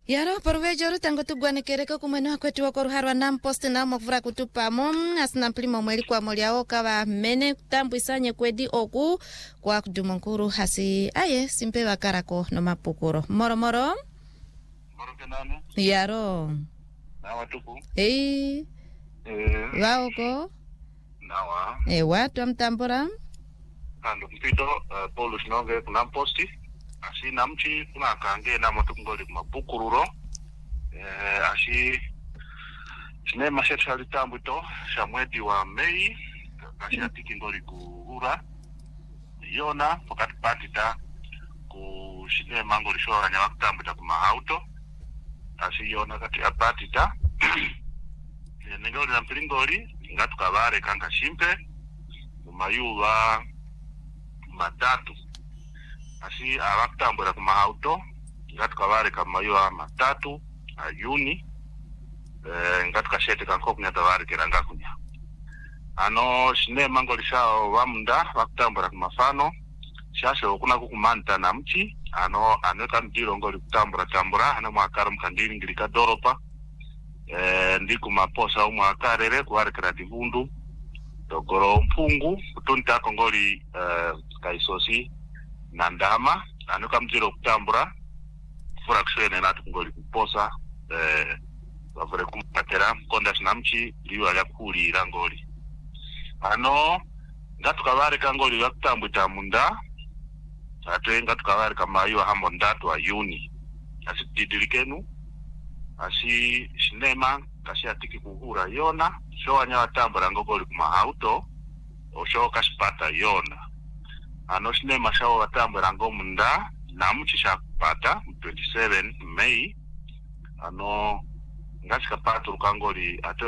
Yaro porvejo rutango tugwanekereko kumweno kwetu wako ruharwa namposte na mofura kutupa asina mplimo mweli kwa moliao kawa mene kutambu isanye kwedi oku kwa kudumonkuru hasi aye simpe wakarako no mapukuro moro Moro kenane yaro na watuku waoko nawa watu amtambura kando mpito Paulus Nonge kuna posti asi namchi kuna kange na motungoli mapukururo asi sinema sexual tambuto shamwedi wa Mei asi atiki ngoli kuura yona pakati patita ku sinema ngoli shora nya wakutambuta kuma auto asi yona kati apatita ngoli na mpilingoli ngatu kabare kanga simpe mayuwa matatu asi abakutambura kuma auto ngatu kabare kamayuwa matatu ayuni ngatu kashete kanko kunyata bari keranga kunya ano sinema ngoli sao wamunda bakutambura kuma fano shasho kuna kukumanta na mchi ano kamjiro ngoli kutambura tambura ano mwakara mkandiri ngilika doropa ndiku maposa umwakarere kuwarekera divundu dogoro mpungu kutunta kongoli kaisosi na ndama anuka mjiro kutambura fura kushwene natu kongoli kuposa wavure kumpatera mkonda sinamchi liwa ya kuli irangoli ano ngatu kawari kangoli ya kutambuita munda ate ngatu kawari kama iwa hambo ndatu wa yuni asi didilikenu asi sinema kasi atiki kuhura yona showa nyawa tambura ngogoli kuma auto o showa kasipata yona ano sinema showa watambura ngomunda na mchisha kupata 27 Mei ano ngasi kapata ukangoli ate